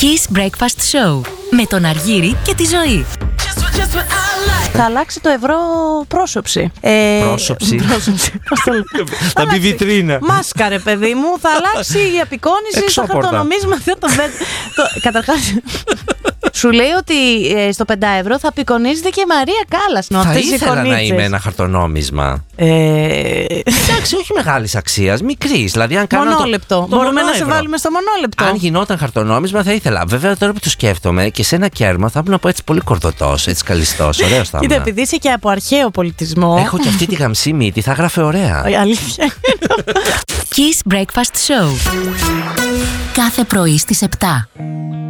Kiss Breakfast Show με τον Αργύρη και τη Ζωή. Θα αλλάξει το ευρώ πρόσωψη. Πρόσωψη. Θα μπει βιτρίνα. Μάσκα, ρε παιδί μου. Θα αλλάξει η απεικόνιση στο χαρτονομίσμα. Καταρχάς, σου λέει ότι στο 5 ευρώ θα απεικονίζεται και η Μαρία Κάλλας. Θα ήθελα να είμαι ένα χαρτονόμισμα. Εντάξει, όχι μεγάλης αξίας, μικρής. Δηλαδή, αν κάνω μονόλεπτο. Μπορούμε να σε βάλουμε στο μονόλεπτο. Αν γινόταν χαρτονόμισμα, θα ήθελα. Βέβαια, τώρα που το σκέφτομαι και σε ένα κέρμα θα ήμουν έτσι πολύ κορδωτός, έτσι καλιστός. Ωραίος θα ήμουν. Κοίτα, επειδή είσαι και από αρχαίο πολιτισμό. Έχω και αυτή τη γαμψή μύτη, θα γράφε ωραία. Αλήθεια. Kiss Breakfast Show. Κάθε πρωί στις 7.